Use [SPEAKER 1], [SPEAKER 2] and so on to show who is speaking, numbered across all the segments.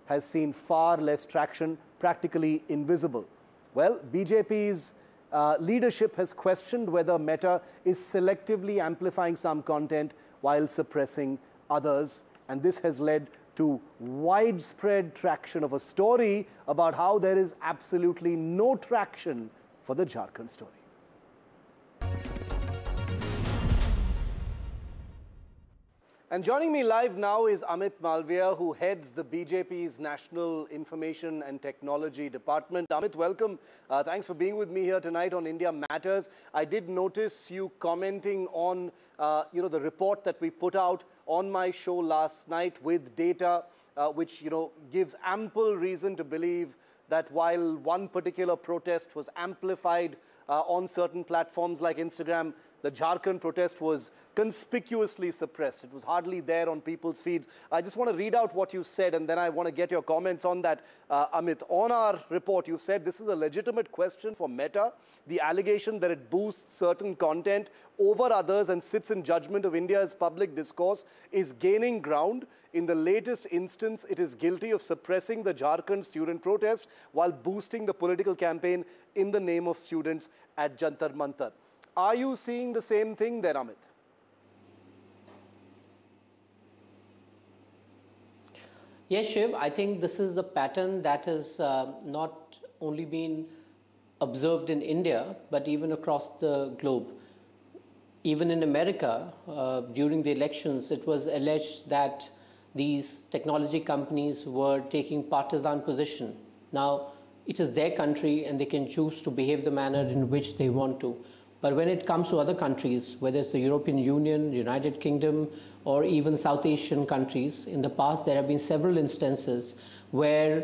[SPEAKER 1] has seen far less traction, practically invisible. Well, BJP's leadership has questioned whether Meta is selectively amplifying some content while suppressing others, and this has led to widespread traction of a story about how there is absolutely no traction for the Jharkhand story. And joining me live now is Amit Malviya, who heads the BJP's National Information and Technology Department. Amit, welcome. Thanks for being with me here tonight on India Matters. I did notice you commenting on, the report that we put out on my show last night with data, which, gives ample reason to believe that while one particular protest was amplified on certain platforms like Instagram, the Jharkhand protest was conspicuously suppressed. It was hardly there on people's feeds. I just want to read out what you said, and then I want to get your comments on that, Amit. On our report, you've said this is a legitimate question for Meta. The allegation that it boosts certain content over others and sits in judgment of India's public discourse is gaining ground. In the latest instance, it is guilty of suppressing the Jharkhand student protest while boosting the political campaign in the name of students at Jantar Mantar. Are you seeing the same thing there, Amit?
[SPEAKER 2] Yes, Shiv, I think this is the pattern that has not only been observed in India, but even across the globe. Even in America, during the elections, it was alleged that these technology companies were taking partisan position. Now, it is their country and they can choose to behave the manner in which they want to. But when it comes to other countries, whether it's the European Union, United Kingdom, or even South Asian countries, in the past there have been several instances where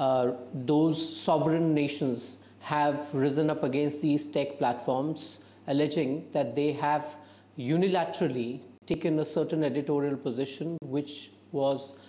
[SPEAKER 2] those sovereign nations have risen up against these tech platforms, alleging that they have unilaterally taken a certain editorial position which was,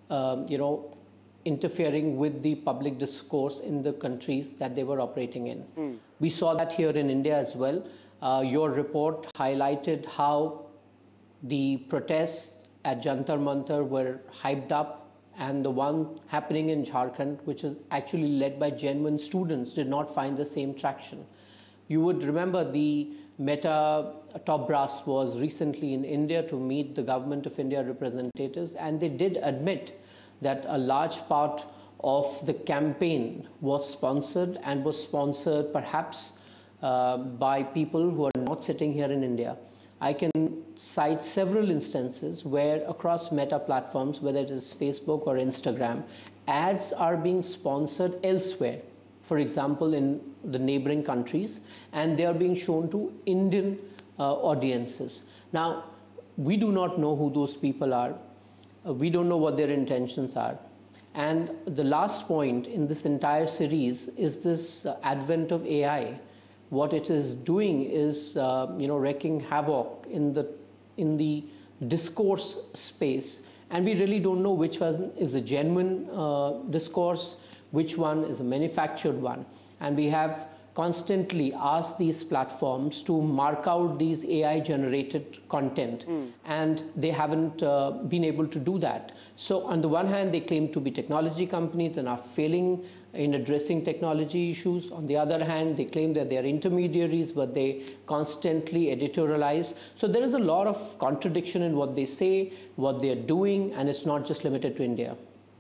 [SPEAKER 2] interfering with the public discourse in the countries that they were operating in. We saw that here in India as well. Your report highlighted how the protests at Jantar Mantar were hyped up, and the one happening in Jharkhand, which is actually led by genuine students, did not find the same traction. You would remember the Meta top brass was recently in India to meet the Government of India representatives, and they did admit that a large part of the campaign was sponsored perhaps by people who are not sitting here in India. I can cite several instances where across Meta platforms, whether it is Facebook or Instagram, ads are being sponsored elsewhere. For example, in the neighboring countries, and they are being shown to Indian audiences. Now, we do not know who those people are. We don't know what their intentions are. And the last point in this entire series is this advent of AI. What it is doing is, wreaking havoc in the discourse space. And we really don't know which one is a genuine discourse, which one is a manufactured one. And we have constantly asked these platforms to mark out these AI-generated content, and they haven't been able to do that. So on the one hand, they claim to be technology companies and are failing in addressing technology issues. On the other hand, they claim that they are intermediaries, but they constantly editorialize. So there is a lot of contradiction in what they say, what they are doing, and it's not just limited to India.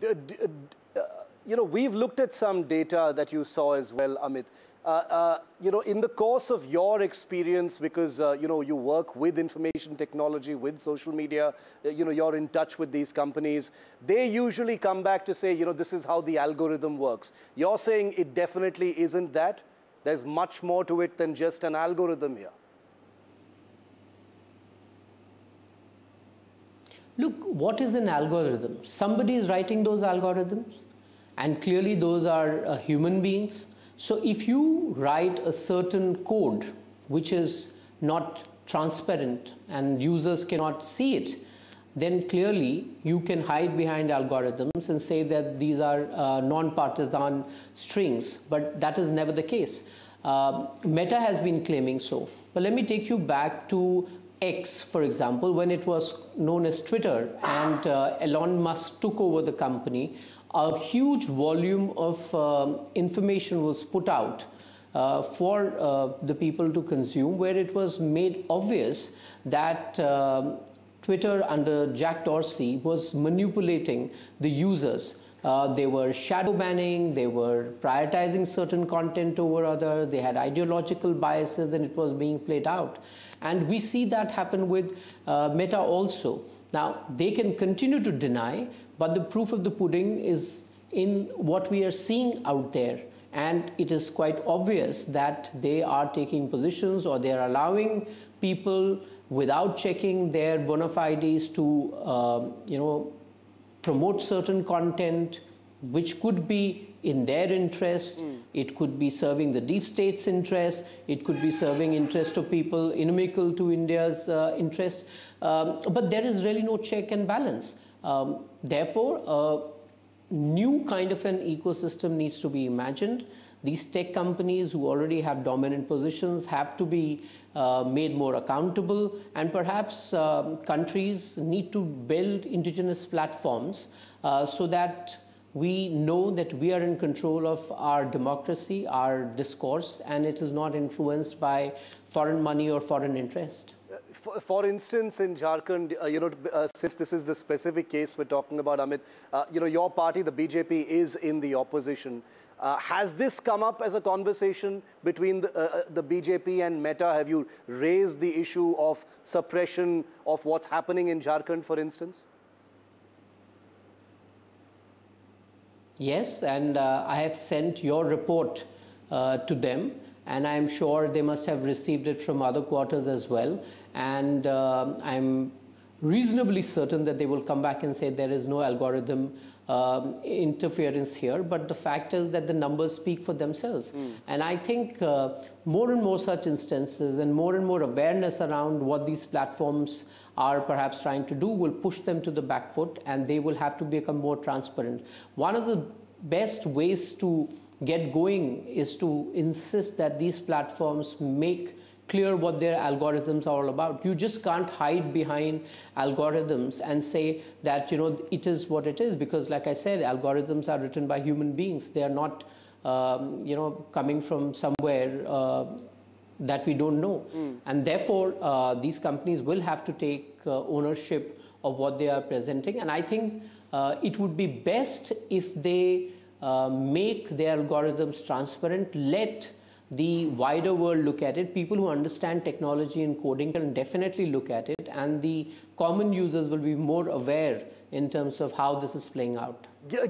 [SPEAKER 1] We've looked at some data that you saw as well, Amit. In the course of your experience, because, you work with information technology, with social media, you're in touch with these companies, they usually come back to say, this is how the algorithm works. You're saying it definitely isn't that? There's much more to it than just an algorithm here.
[SPEAKER 2] Look, what is an algorithm? Somebody is writing those algorithms, and clearly those are human beings. So if you write a certain code which is not transparent and users cannot see it, then clearly you can hide behind algorithms and say that these are non-partisan strings, but that is never the case. Meta has been claiming so. But let me take you back to X, for example, when it was known as Twitter and Elon Musk took over the company. a huge volume of information was put out for the people to consume, where it was made obvious that Twitter under Jack Dorsey was manipulating the users. They were shadow banning, they were prioritizing certain content over other, they had ideological biases, and it was being played out. And we see that happen with Meta also. Now, they can continue to deny, but the proof of the pudding is in what we are seeing out there. And it is quite obvious that they are taking positions, or they are allowing people without checking their bona fides to promote certain content which could be in their interest. It could be serving the deep state's interest. It could be serving interest of people inimical to India's interests. But there is really no check and balance. Therefore, a new kind of an ecosystem needs to be imagined. These tech companies who already have dominant positions have to be made more accountable, and perhaps countries need to build indigenous platforms so that we know that we are in control of our democracy, our discourse, and it is not influenced by foreign money or foreign interest.
[SPEAKER 1] For instance, in Jharkhand, since this is the specific case we're talking about, Amit, your party, the BJP, is in the opposition. Has this come up as a conversation between the BJP and Meta? Have you raised the issue of suppression of what's happening in Jharkhand, for instance?
[SPEAKER 2] Yes, and I have sent your report to them, and I'm sure they must have received it from other quarters as well. And I'm reasonably certain that they will come back and say there is no algorithm interference here, but the fact is that the numbers speak for themselves. And I think more and more such instances and more awareness around what these platforms are perhaps trying to do will push them to the back foot, and they will have to become more transparent. One of the best ways to get going is to insist that these platforms make clear what their algorithms are all about. You just can't hide behind algorithms and say that, it is what it is, because like I said, algorithms are written by human beings. They are not, coming from somewhere that we don't know. And therefore, these companies will have to take ownership of what they are presenting. And I think it would be best if they make their algorithms transparent, let the wider world look at it. People who understand technology and coding can definitely look at it, and the common users will be more aware in terms of how this is playing out.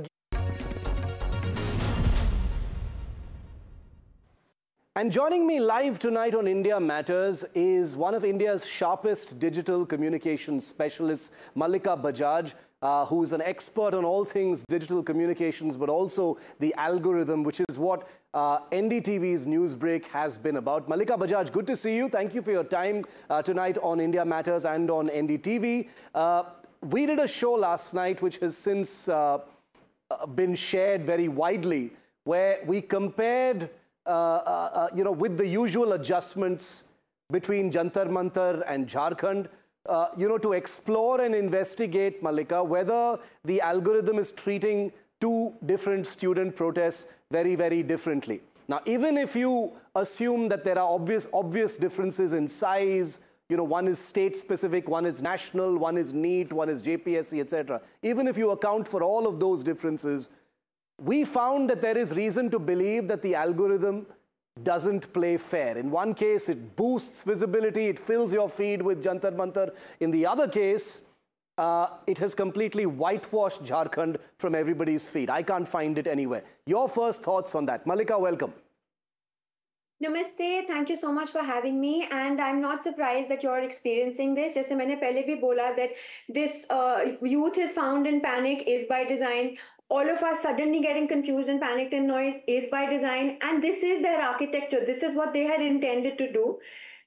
[SPEAKER 1] And joining me live tonight on India Matters is one of India's sharpest digital communications specialists, Mallika Bajaj, who is an expert on all things digital communications, but also the algorithm, which is what NDTV's Newsbreak has been about. Mallika Bajaj, good to see you. Thank you for your time tonight on India Matters and on NDTV. We did a show last night, which has since been shared very widely, where we compared with the usual adjustments between Jantar Mantar and Jharkhand, to explore and investigate, Mallika, whether the algorithm is treating two different student protests very, very differently. Now, even if you assume that there are obvious differences in size, one is state-specific, one is national, one is NEET, one is JPSC, etc. Even if you account for all of those differences, we found that there is reason to believe that the algorithm doesn't play fair. In one case, it boosts visibility, it fills your feed with Jantar Mantar. In the other case, it has completely whitewashed Jharkhand from everybody's feed. I can't find it anywhere. Your first thoughts on that. Mallika, welcome.
[SPEAKER 3] Namaste, thank you so much for having me, and I'm not surprised that you're experiencing this. Jaise maine pehle bhi bola that this youth is found in panic is by design. All of us suddenly getting confused and panicked and noise is by design, and this is their architecture. This is what they had intended to do.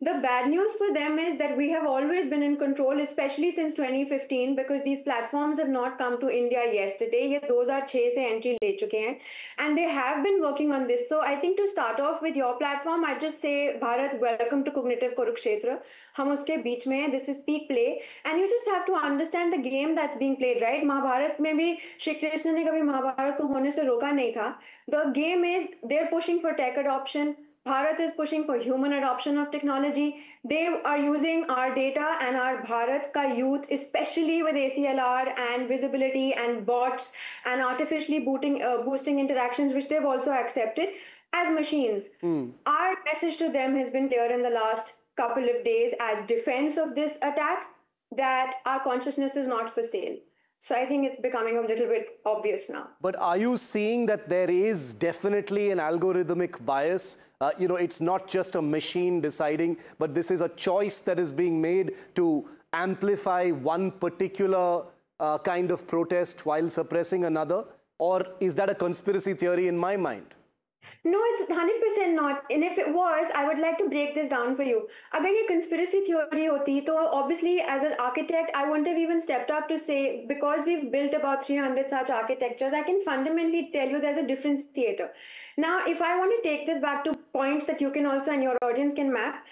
[SPEAKER 3] The bad news for them is that we have always been in control, especially since 2015, because these platforms have not come to India yesterday. ये 2006 से entry ले चुके हैं, and they have been working on this. So I think to start off with your platform, I just say, Bharat, welcome to Cognitive Kurukshetra. हम उसके बीच में हैं. This is peak play, and you just have to understand the game that's being played, right? Mahabharat में भी श्री कृष्ण ने कभी महाभारत को होने से रोका नहीं था. The game is they're pushing for tech adoption. Bharat is pushing for human adoption of technology. They are using our data and our Bharat ka youth, especially with ACLR and visibility and bots and artificially boosting interactions, which they've also accepted as machines. Our message to them has been clear in the last couple of days as defense of this attack, that our consciousness is not for sale. So I think it's becoming a little bit obvious now.
[SPEAKER 1] But are you seeing that there is definitely an algorithmic bias? It's not just a machine deciding, but this is a choice that is being made to amplify one particular kind of protest while suppressing another? Or is that a conspiracy theory in my mind?
[SPEAKER 3] No, it's 100% not. And if it was, I would like to break this down for you. अगर ये conspiracy theory होती, तो obviously as an architect, I wouldn't have even stepped up to say, because we've built about 300 such architectures, I can fundamentally tell you there's a differentiator. Now, if I want to take this back to points that you can also and your audience can map,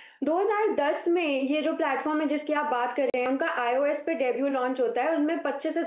[SPEAKER 3] 2010 में ये जो platform है जिसकी आप बात कर रहे हैं, उनका iOS पे debut launch होता है, उनमें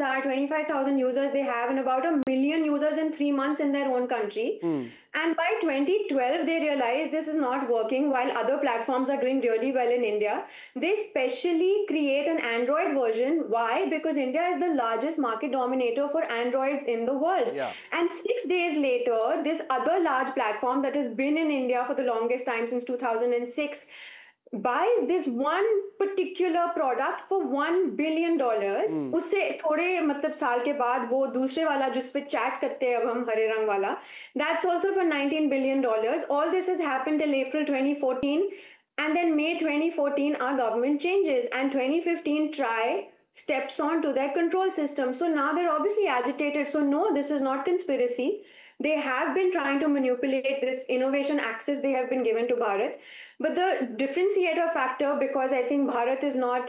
[SPEAKER 3] 25,000 users they have and about 1 million users in 3 months in their own country. And by 2012, they realized this is not working while other platforms are doing really well in India. They specially create an Android version. Why? Because India is the largest market dominator for Androids in the world.
[SPEAKER 1] Yeah.
[SPEAKER 3] And 6 days later, this other large platform that has been in India for the longest time since 2006 buys this one particular product for $1 billion. उससे थोड़े मतलब साल के बाद वो दूसरे वाला जिस पे चैट करते हैं अब हम हरे रंग वाला, that's also for $19 billion. All this has happened till April 2014, and then May 2014 our government changes, and 2015 TRAI steps on to their control system. So now they're obviously agitated. So no, this is not conspiracy. They have been trying to manipulate this innovation access they have been given to Bharat. But the differentiator factor, because I think Bharat is not,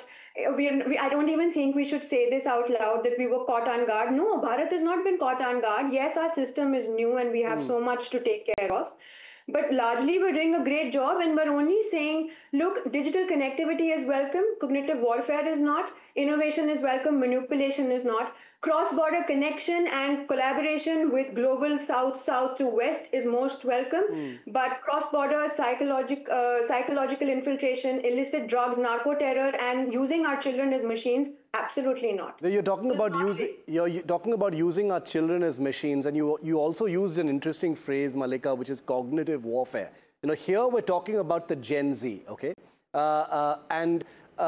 [SPEAKER 3] I don't even think we should say this out loud that we were caught on guard. No, Bharat has not been caught on guard. Yes, our system is new and we have so much to take care of. But largely, we're doing a great job, and we're only saying, look, digital connectivity is welcome, cognitive warfare is not, innovation is welcome, manipulation is not. Cross-border connection and collaboration with global south to west is most welcome, but cross-border psychological infiltration, illicit drugs, narco-terror, and using our children as machines, absolutely not.
[SPEAKER 1] You're talking about using our children as machines, and you also used an interesting phrase, Malika, which is cognitive warfare. Here we're talking about the Gen Z, okay, and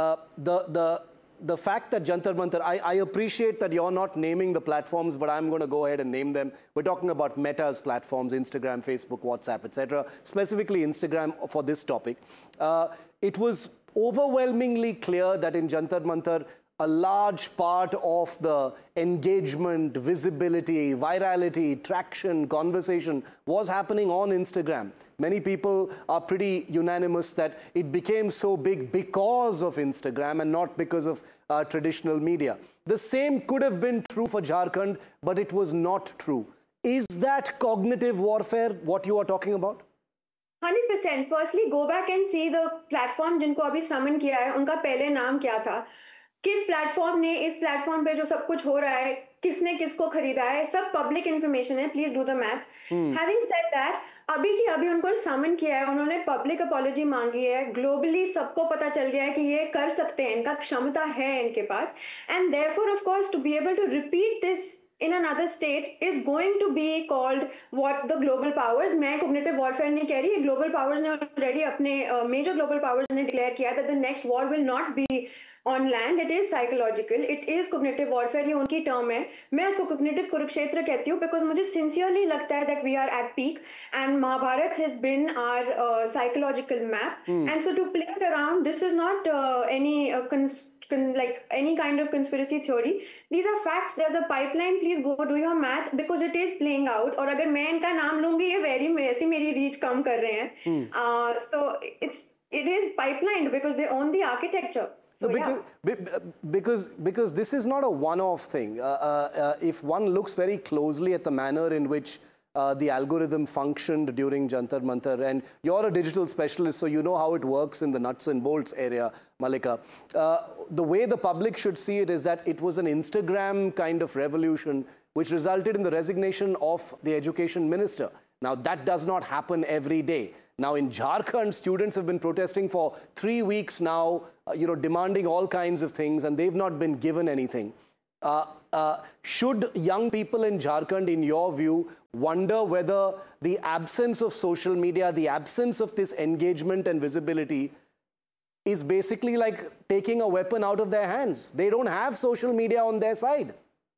[SPEAKER 1] the fact that Jantar Mantar, I appreciate that you're not naming the platforms, but I'm going to go ahead and name them. We're talking about Meta's platforms, Instagram, Facebook, WhatsApp, etc. Specifically Instagram for this topic. It was overwhelmingly clear that in Jantar Mantar, a large part of the engagement, visibility, virality, traction, conversation was happening on Instagram. Many people are pretty unanimous that it became so big because of Instagram and not because of traditional media. The same could have been true for Jharkhand, but it was not true. Is that cognitive warfare what you are talking about?
[SPEAKER 3] 100%. Firstly, go back and see the platform जिनको अभी summon किया है, उनका पहले नाम क्या था? किस प्लेटफॉर्म ने इस प्लेटफॉर्म पे जो सब कुछ हो रहा है, किसने किसको खरीदा है, सब पब्लिक इन्फॉर्मेशन है. Please do the math. Having said that, अभी की अभी उनको समन किया है, उन्होंने पब्लिक अपॉलॉजी मांगी है, ग्लोबली सबको पता चल गया है कि ये कर सकते हैं, इनका क्षमता है इनके पास, and therefore of course to be able to repeat this in another state is going to be called what the global powers. मैं cognitive warfare नहीं कह रही, global powers ने already अपने major global powers ने declare किया that the next war will not be on land, it is psychological, it is cognitive warfare. ये उनकी term है, मैं उसको cognitive कुरुक्षेत्र कहती हूँ because मुझे sincerely लगता है that we are at peak and Mahabharat has been our psychological map, and so to play it around, this is not any like any kind of conspiracy theory. These are facts. There's a pipeline. Please go do your math because it is playing out. और अगर मैं इनका नाम लूँगी, ये वैसी मेरी reach कम कर रहे हैं. So it is pipelined because they own the architecture. So
[SPEAKER 1] No, because this is not a one-off thing. If one looks very closely at the manner in which the algorithm functioned during Jantar Mantar, and you're a digital specialist, so you know how it works in the nuts and bolts area, Mallika. The way the public should see it is that it was an Instagram kind of revolution which resulted in the resignation of the education minister. Now, that does not happen every day. Now, in Jharkhand, students have been protesting for 3 weeks now, demanding all kinds of things, and they've not been given anything. Should young people in Jharkhand, in your view, wonder whether the absence of social media, the absence of this engagement and visibility is basically like taking a weapon out of their hands? They don't have social media on their side.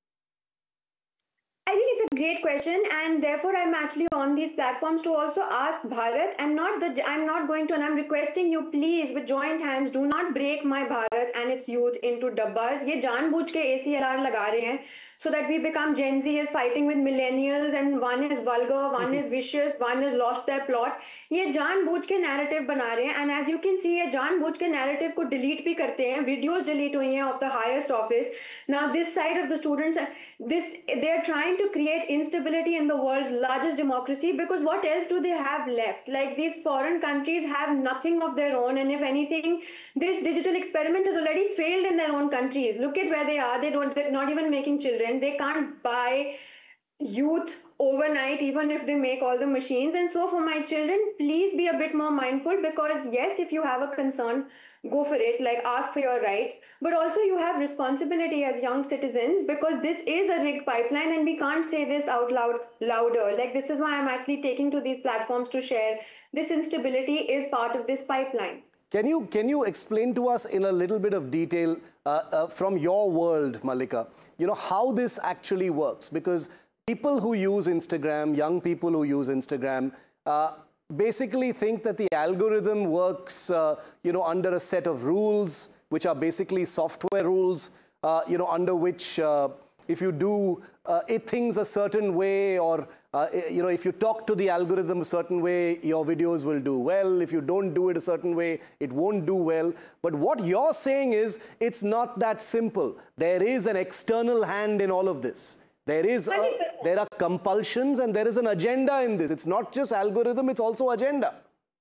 [SPEAKER 3] I think it's a great question, and therefore I'm actually on these platforms to also ask Bharat. I'm not going to, and I'm requesting you, please, with joint hands, do not break my Bharat and its youth into dabbas. ये जानबूझ के ACLR लगा रहे हैं so that we become Gen Z is fighting with millennials, and one is vulgar, one is vicious, one has lost their plot. ये जानबूझ के narrative बना रहे हैं, and as you can see, ये जानबूझ के narrative को delete भी करते हैं. Videos delete हुई हैं of the highest office. Now this side of the students, they're trying to create instability in the world's largest democracy, because what else do they have left? Like, these foreign countries have nothing of their own, and if anything, this digital experiment has already failed in their own countries. Look at where they are. They're not even making children. They can't buy youth overnight, even if they make all the machines. And so for my children, please be a bit more mindful, because yes, if you have a concern, go for it, like ask for your rights, but also you have responsibility as young citizens, because this is a rigged pipeline, and we can't say this out louder. Like, this is why I'm actually taking to these platforms to share this instability is part of this pipeline.
[SPEAKER 1] Can you explain to us in a little bit of detail from your world, Mallika, how this actually works? Because people who use Instagram, young people who use Instagram, basically think that the algorithm works, under a set of rules, which are basically software rules, under which if you do things a certain way, or if you talk to the algorithm a certain way, your videos will do well. If you don't do it a certain way, it won't do well. But what you're saying is, it's not that simple. There is an external hand in all of this. There are compulsions, and there is an agenda in this. It's not just algorithm, it's also agenda.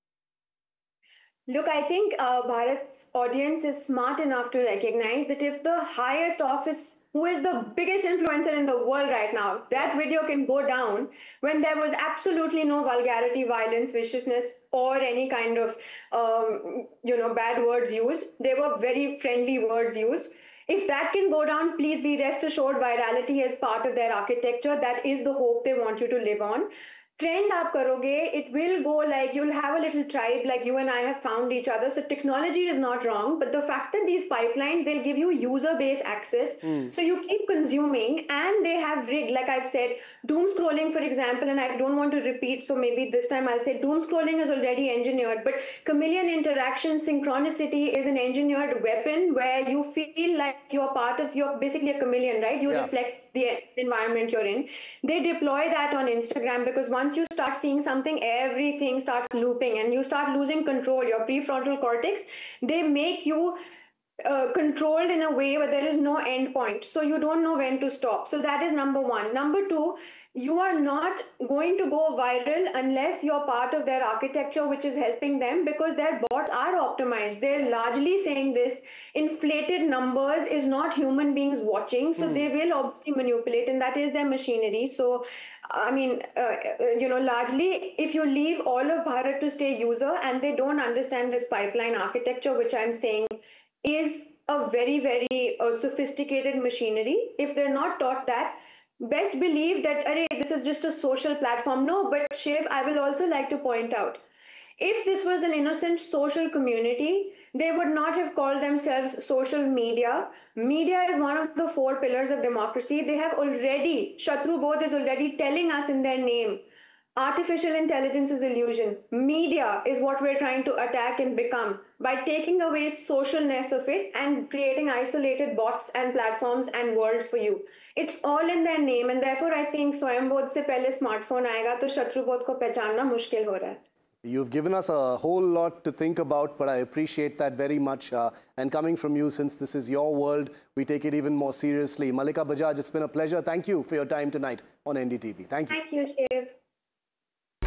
[SPEAKER 3] Look, I think Bharat's audience is smart enough to recognize that if the highest office, who is the biggest influencer in the world right now, that video can go down when there was absolutely no vulgarity, violence, viciousness, or any kind of, bad words used. There were very friendly words used. If that can go down, please be rest assured virality is part of their architecture. That is the hope they want you to live on. Trend aap karoge, it will go like you'll have a little tribe, like you and I have found each other. So technology is not wrong, but the fact that these pipelines, they'll give you user-based access. So you keep consuming, and they have rigged, like I've said, doom scrolling, for example, and I don't want to repeat, so maybe this time I'll say doom scrolling is already engineered, but chameleon interaction synchronicity is an engineered weapon where you feel like you're basically a chameleon, right? You reflect the environment you're in. They deploy that on Instagram, because once you start seeing something, everything starts looping and you start losing control. Your prefrontal cortex, they make you controlled in a way where there is no end point. So you don't know when to stop. So that is number one. Number two, you are not going to go viral unless you're part of their architecture, which is helping them, because their bots are optimized. They're largely saying this inflated numbers is not human beings watching. So they will obviously manipulate, and that is their machinery. So, I mean, largely, if you leave all of Bharat to stay user and they don't understand this pipeline architecture, which I'm saying is a very, very sophisticated machinery. If they're not taught that, best believe that, this is just a social platform. No, but Shiv, I will also like to point out, if this was an innocent social community, they would not have called themselves social media. Media is one of the 4 pillars of democracy. They have already, Shatru Bodh is already telling us in their name, artificial intelligence is illusion. Media is what we're trying to attack and become by taking away socialness of it and creating isolated bots and platforms and worlds for you. It's all in their name, and therefore I think Swayambodh se pehle smartphone aayega to Shatru Bodh ko pehchanna mushkil ho raha hai.
[SPEAKER 1] You've given us a whole lot to think about, but I appreciate that very much. And coming from you, since this is your world, we take it even more seriously. Mallika Bajaj, it's been a pleasure. Thank you for your time tonight on NDTV. Thank you.
[SPEAKER 3] Thank you, Shiv.